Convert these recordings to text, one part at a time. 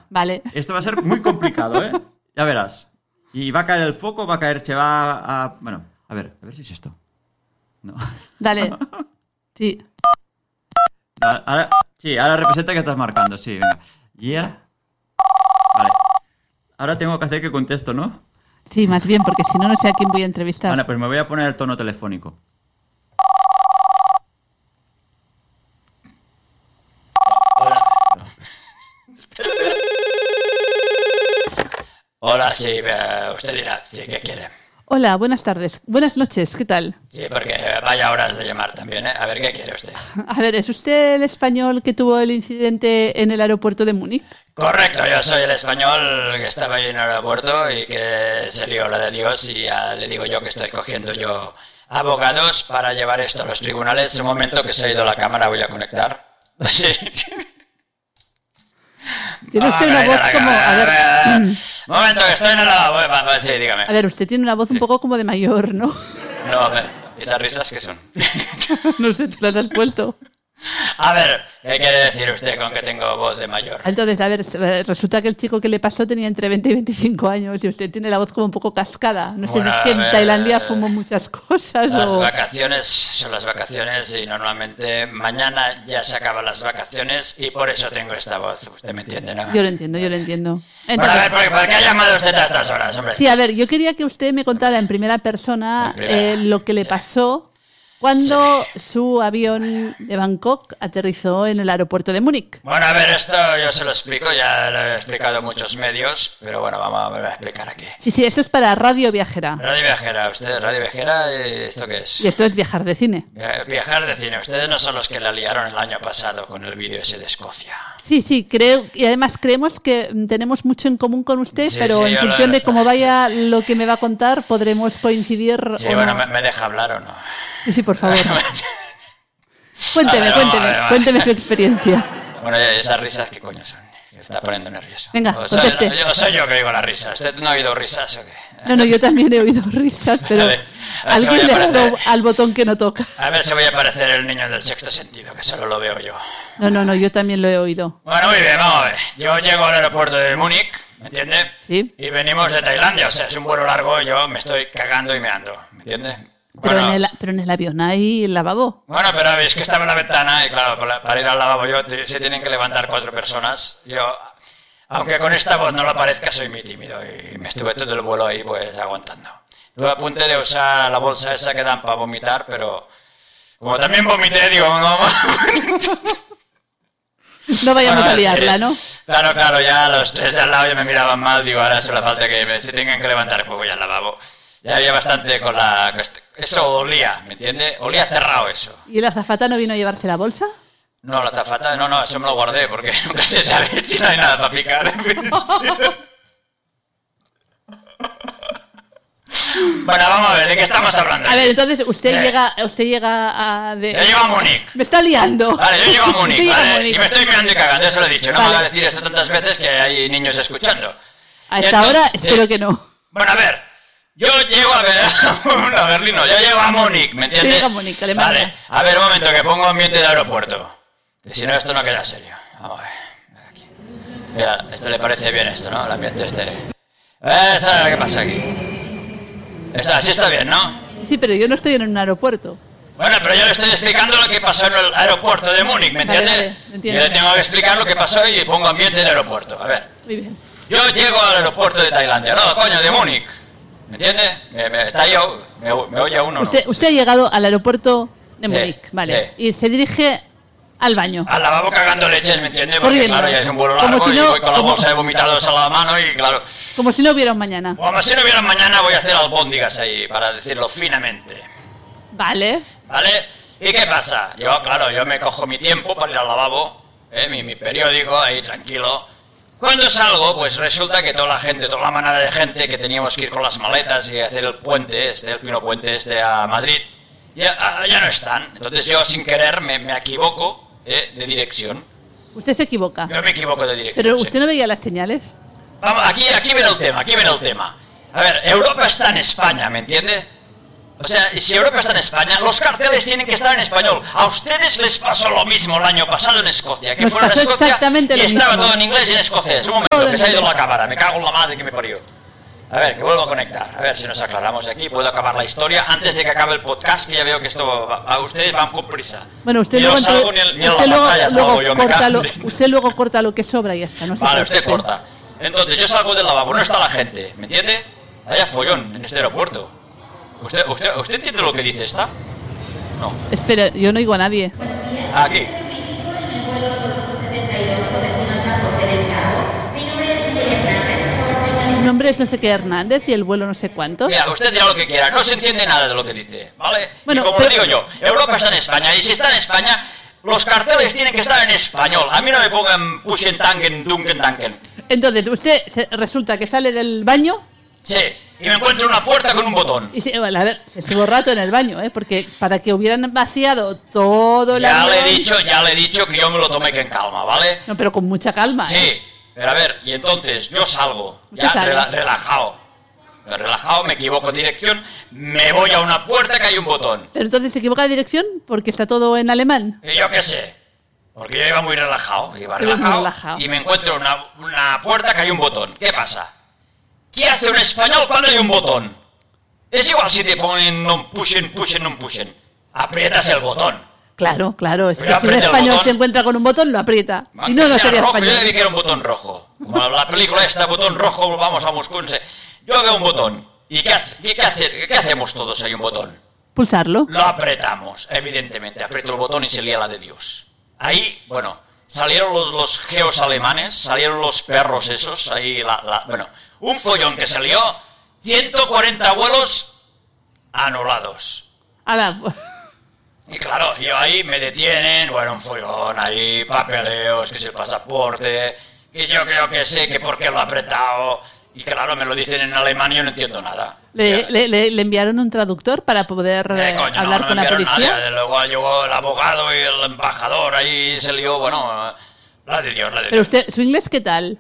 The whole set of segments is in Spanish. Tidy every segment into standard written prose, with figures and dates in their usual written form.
Vale. Esto va a ser muy complicado, ¿eh? Ya verás. Y va a caer el foco, va a caer... Se va a... Bueno, a ver si es esto. No. Dale. Sí. Ahora representa que estás marcando, sí, venga. ¿Y ahora? Vale. Ahora tengo que hacer que contesto, ¿no? Sí, más bien, porque si no, no sé a quién voy a entrevistar. Bueno, pues me voy a poner el tono telefónico. Hola. Hola, sí, usted dirá, sí, ¿qué quiere? Hola, buenas tardes. Buenas noches, ¿qué tal? Sí, porque vaya horas de llamar también, ¿eh? A ver, ¿qué quiere usted? A ver, ¿es usted el español que tuvo el incidente en el aeropuerto de Múnich? Correcto, yo soy el español que estaba ahí en el aeropuerto y que se lió la de Dios y ya le digo yo que estoy cogiendo yo abogados para llevar esto a los tribunales. En un momento que se ha ido la cámara voy a conectar. Sí. Tiene usted una voz como... A ver, momento que estoy en el lavabo. Sí, dígame. a ver, usted tiene una voz un poco como de mayor, ¿no? No, a ver, ¿esas risas qué son? No sé, tú las has vuelto. A ver, ¿qué quiere decir usted con que tengo voz de mayor? Entonces, a ver, resulta que el chico que le pasó tenía entre 20 y 25 años y usted tiene la voz como un poco cascada. No sé Bueno, si es que en a ver, Tailandia fumó muchas cosas Las o... vacaciones son las vacaciones y normalmente mañana ya se acaban las vacaciones y por eso tengo esta voz. Usted me entiende, ¿no? Yo lo entiendo. Bueno, Entonces, a ver, ¿por qué ha llamado usted a estas horas, hombre? sí, a ver, yo quería que usted me contara en primera persona lo que le pasó cuando su avión de Bangkok aterrizó en el aeropuerto de Múnich. Bueno, a ver, esto yo se lo explico, ya lo he explicado en muchos medios, pero bueno, vamos a explicar aquí. Sí, esto es para Radio Viajera. Radio Viajera, usted, Radio Viajera, ¿esto qué es? Y esto es Viajar de Cine. Viajar de cine, ustedes no son los que la liaron el año pasado con el vídeo ese de Escocia. Sí, creo, y además creemos que tenemos mucho en común con usted, Sí, pero sí, en yo función lo- de cómo vaya lo que me va a contar, podremos coincidir Sí, o bueno, no. ¿me deja hablar o no? Sí, por favor. A ver, Cuénteme su experiencia. Bueno, esas risas, ¿qué coño son? Me está poniendo nervioso. Venga, O conteste. soy yo que oigo las risas. ¿Usted no ha oído risas o qué? No, yo también he oído risas, pero A ver, alguien se le voy ha a dado parecer- al botón que no toca. A ver si voy a parecer el niño del sexto sentido, que solo lo veo yo. No, yo también lo he oído. Bueno, muy bien, vamos a ver. Yo llego al aeropuerto de Múnich, ¿me entiende? Sí. Y venimos de Tailandia, o sea, es un vuelo largo, yo me estoy cagando y meando, ¿me entiende? Pero, Bueno, pero en el avión hay lavabo. bueno, pero veis que estaba en la ventana y claro, para ir al lavabo se tienen que levantar 4 personas. Yo, aunque con esta voz no lo parezca, soy muy tímido y me estuve todo el vuelo ahí pues aguantando. Estuve a punto de usar la bolsa esa que dan para vomitar, pero como también vomité, digo, no. No vayamos Bueno, a liarla, ¿no? Claro, ya los 3 de al lado ya me miraban mal, digo, ahora solo falta que se tengan que levantar, pues voy al lavabo. Ya había bastante con la... Eso olía, ¿me entiende? Olía cerrado eso. ¿Y el azafata no vino a llevarse la bolsa? No, la azafata, no, eso me lo guardé porque nunca se sabe si no hay nada para picar. Bueno, vamos a ver, ¿de qué estamos hablando? A ver, entonces usted Sí. llega a... Yo llego a Múnich. Me está liando. Vale, yo llego a Múnich, Usted llega a ¿vale? Múnich. Y me estoy mirando y cagando, eso lo he dicho. No Vale. me va a decir esto tantas veces que hay niños escuchando. A Y esta entonces- hora espero sí. que no. Bueno, a ver, yo llego a ver, a Berlín, no, yo llego a Múnich, ¿me entiendes? Llega a Múnich, Alemania. Vale, a ver, un momento, que pongo ambiente de aeropuerto. Que si no, esto no queda serio. Vamos a ver. Aquí. Mira, esto le parece bien esto, ¿no? El ambiente este. ¿Qué pasa aquí? Así está bien, ¿no? Sí, pero yo no estoy en un aeropuerto. Bueno, pero yo le estoy explicando lo que pasó en el aeropuerto de Múnich, ¿me Vale, entiendes? vale, entiendo. Yo le tengo que explicar lo que pasó y pongo ambiente de aeropuerto. A ver. Muy bien. Yo llego al aeropuerto de Tailandia, no, coño, de Múnich. ¿Me entiendes? Está yo, me oye uno. Usted ha llegado al aeropuerto de Sí, Múnich, vale. sí. Y se dirige al baño. Al lavabo cagando leches, ¿me entiendes? Porque Corriendo. claro, ya es un vuelo Como largo si y no- voy con la como- bolsa de vomitados a la mano y claro. Como si no hubiera un mañana. Como si no hubiera mañana voy a hacer albóndigas ahí, para decirlo finamente. Vale. ¿Vale? ¿Y qué pasa? Yo me cojo mi tiempo para ir al lavabo, mi periódico ahí tranquilo. Cuando salgo, pues resulta que toda la gente, toda la manada de gente que teníamos que ir con las maletas y hacer el puente, el Pino Puente a Madrid, ya no están. Entonces yo sin querer me equivoco de dirección. Usted se equivoca. Yo me equivoco de dirección. Pero sí. usted no veía las señales. Vamos, aquí viene el tema, A ver, Europa está en España, ¿me entiende? O sea, si Europa está en España, los carteles tienen que estar en español. A ustedes les pasó lo mismo el año pasado en Escocia, que Nos fueron a pasó Escocia exactamente y lo estaba mismo. todo en inglés y en escocés. Un momento, Todo que se ha en ido la inglés. cámara, me cago en la madre que me parió. A ver, que vuelvo a conectar, a ver si nos aclaramos aquí, puedo acabar la historia antes de que acabe el podcast, que ya veo que esto a ustedes van con prisa. Bueno, usted Ni luego, yo salgo ni en la usted pantalla salgo yo, me corta cago lo, en- usted luego corta lo que sobra y ya está. No se Vale, usted preocupe. corta. Entonces, yo salgo del lavabo, no está la gente, ¿me entiende? Vaya follón en este aeropuerto. ¿Usted entiende lo que dice esta? No. Espera, yo no oigo a nadie. Aquí. Su nombre es no sé qué Hernández y el vuelo no sé cuánto. Mira, usted dirá lo que quiera, no se entiende nada de lo que dice, ¿vale? Bueno, y como pero- le digo yo, Europa está en España, y si está en España, los carteles tienen que estar en español. A mí no me pongan pushen tanken, dunken tanken. Entonces, usted resulta que sale del baño Sí, y me encuentro una puerta con un botón. y bueno, a ver, se estuvo rato en el baño, porque para que hubieran vaciado todo el Ya le avión- he dicho que yo me lo tomé que en calma, ¿vale? No, pero con mucha calma. Sí, pero a ver, y entonces yo salgo, Usted ya sale. relajado. Relajado, me equivoco de dirección, me voy a una puerta que hay un botón. Pero entonces se equivoca de dirección porque está todo en alemán. Y yo qué sé, porque yo iba muy relajado, Iba muy relajado. y me encuentro una puerta que hay un botón. ¿Qué pasa? ¿Qué hace un español cuando hay un botón? Es igual si te ponen non pushen, non pushen. Aprietas el botón. Claro, claro, es Pero que si un aprieta el español botón. se encuentra con un botón, lo aprieta. Si Aunque no, no sea sería rojo, español. yo debí que era un botón rojo. Como la película esta, botón rojo, vamos a Moscú. No sé. Yo veo un botón. ¿Y qué hacemos todos? Hay un botón. Pulsarlo. Lo apretamos, evidentemente. Aprieto el botón y se lía la de Dios. Ahí, bueno, salieron los geos alemanes, salieron los perros esos, ahí bueno, un follón que salió, 140 vuelos anulados. Ahora, Y claro, yo ahí me detienen, bueno, un follón ahí, papeleos, que es el pasaporte, que yo creo que sé que por qué lo he apretado. Y claro, me lo dicen en alemán y yo no entiendo nada. le enviaron un traductor para poder Coño, hablar no con me la enviaron policía. nada. Luego llegó el abogado y el embajador, ahí se lió, bueno, la de Dios, la de Pero Dios. usted, ¿su inglés qué tal?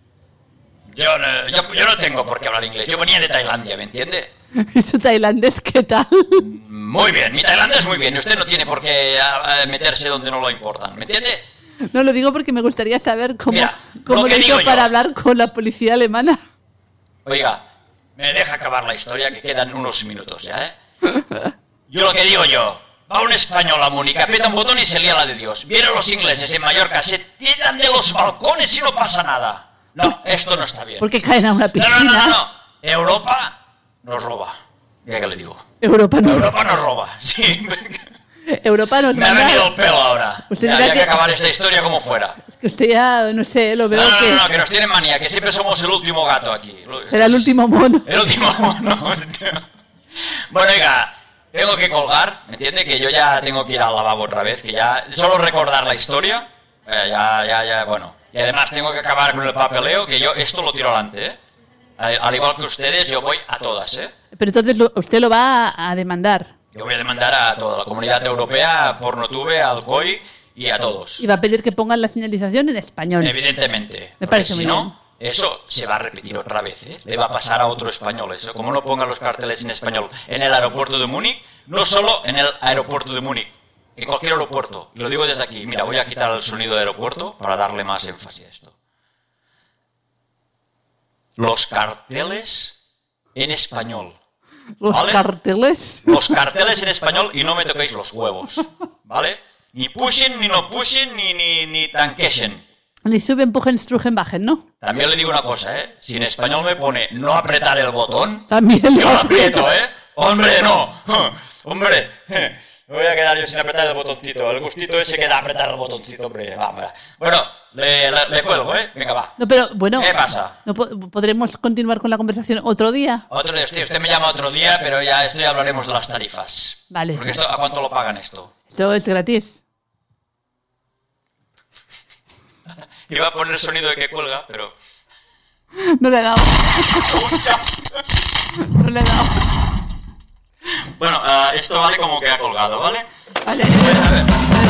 Yo no tengo por qué hablar inglés, yo venía de Tailandia, ¿me entiende? ¿Y su tailandés qué tal? Muy bien, mi tailandés muy bien, y usted no tiene por qué meterse donde no lo importan, ¿me entiende? No lo digo porque me gustaría saber cómo, Mira, cómo lo le que hizo digo yo. para hablar con la policía alemana. Oiga, me deja acabar la historia, que quedan unos minutos ya, ¿eh? Yo lo que digo yo, va un español a Múnich, aprieta un botón y se lía la de Dios. Vienen los ingleses en Mallorca, se tiran de los balcones y no pasa nada. No, esto no está bien. Porque caen a una No, piscina. no. Europa nos roba. Ya que le digo. Europa no. Europa nos roba, sí. Europa nos Me ha manda. venido el pelo ahora. Usted Ya dirá había que que- acabar esta historia como fuera. Es que usted ya, no sé, lo veo No, que nos tienen manía, que siempre somos el último gato aquí. será el último mono. El último mono. Bueno, oiga, tengo que colgar, ¿me entiende? Que yo ya tengo que ir al lavabo otra vez, que ya... Solo recordar la historia, bueno. Y además tengo que acabar con el papeleo, que yo esto lo tiro adelante, ¿eh? Al igual que ustedes, yo voy a todas, ¿eh? Pero entonces usted lo va a demandar. Yo voy a demandar a toda la comunidad europea, a Pornotube, al COI y a todos. Y va a pedir que pongan la señalización en español. Evidentemente. Me porque parece si muy no, bien. eso se va a repetir otra vez, ¿eh? Le va a pasar a otro español eso. Como no pongan los carteles en español en el aeropuerto de Múnich, no solo en el aeropuerto de Múnich, en cualquier aeropuerto. Y lo digo desde aquí. Mira, voy a quitar el sonido de aeropuerto para darle más énfasis a esto. Los carteles en español. Los ¿Vale? carteles. Los carteles en español y no me toquéis los huevos, ¿vale? Ni pushen, ni no pushen, ni tanqueschen. Ni suben, empujen, strujen, bajen, ¿no? También le digo una cosa, ¿eh? Si en español me pone no apretar el botón, También yo lo aprieto, ¿eh? ¡Hombre, no! ¡Hombre! Me voy a quedar yo sin apretar el botoncito. El gustito ese que da apretar el botoncito, hombre. Vamos. Bueno, le cuelgo, ¿eh? Venga, va. No, pero bueno. ¿Qué pasa? ¿No podremos continuar con la conversación otro día? Otro día, usted me llama otro día, pero ya esto ya hablaremos de las tarifas. Vale. Porque esto, ¿a cuánto lo pagan esto? Esto es gratis. Iba a poner el sonido de que cuelga, pero... No le he dado. No le he dado. Bueno, esto vale como que ha colgado, ¿vale? Vale. A ver.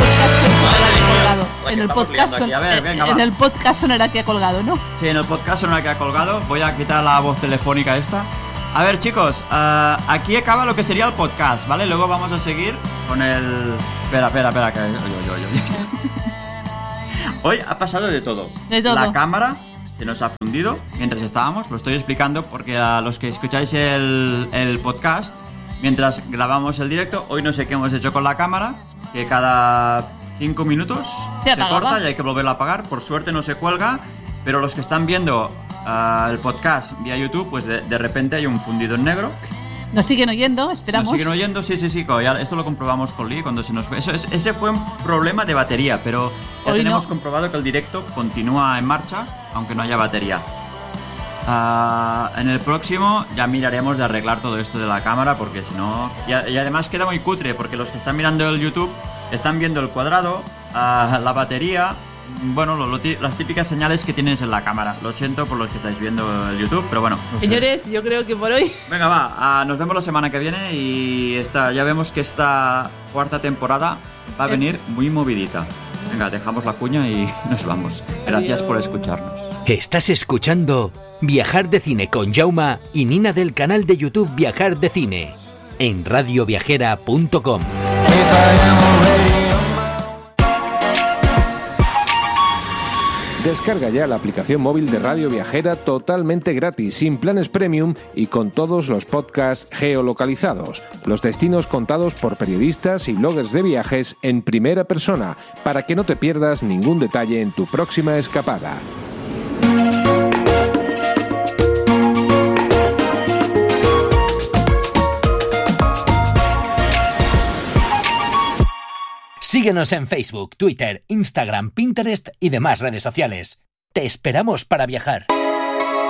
En el podcast estamos liando aquí. A ver, venga, va. en el podcast sonará que ha colgado, ¿no? Sí, en el podcast sonora que ha colgado. Voy a quitar la voz telefónica esta. A ver, chicos, aquí acaba lo que sería el podcast, ¿vale? Luego vamos a seguir con el... Espera, que... Hoy ha pasado de todo. De todo. La cámara se nos ha fundido mientras estábamos, lo estoy explicando porque a los que escucháis el podcast, mientras grabamos el directo, hoy no sé qué hemos hecho con la cámara, que cada 5 minutos se corta y hay que volverla a apagar. Por suerte no se cuelga, pero los que están viendo el podcast vía YouTube, pues de repente hay un fundido en negro. Nos siguen oyendo, esperamos. Nos siguen oyendo, sí. Esto lo comprobamos con Lee cuando se nos fue. Ese fue un problema de batería, pero ya hoy tenemos no. comprobado que el directo continúa en marcha, aunque no haya batería. En el próximo ya miraremos de arreglar todo esto de la cámara, porque si no... Y además queda muy cutre, porque los que están mirando el YouTube están viendo el cuadrado, la batería... Bueno, las típicas señales que tienes en la cámara. Lo siento por los que estáis viendo el YouTube, pero bueno. No sé. Señores, yo creo que por hoy... Venga, va, nos vemos la semana que viene y ya vemos que esta cuarta temporada va a venir muy movidita. Venga, dejamos la cuña y nos vamos. Gracias por escucharnos. Estás escuchando Viajar de Cine con Jauma y Nina del canal de YouTube Viajar de Cine en radioviajera.com. Descarga ya la aplicación móvil de Radio Viajera totalmente gratis, sin planes premium y con todos los podcasts geolocalizados. Los destinos contados por periodistas y bloggers de viajes en primera persona, para que no te pierdas ningún detalle en tu próxima escapada. Síguenos en Facebook, Twitter, Instagram, Pinterest y demás redes sociales. ¡Te esperamos para viajar!